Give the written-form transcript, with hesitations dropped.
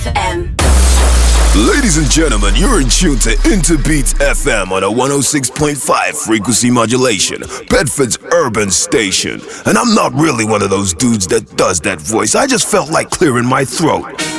FM. Ladies and gentlemen, you're in tune to Interbeats FM on a 106.5 frequency modulation, Bedford's urban station. And I'm not really one of those dudes that does that voice. I just felt like clearing my throat.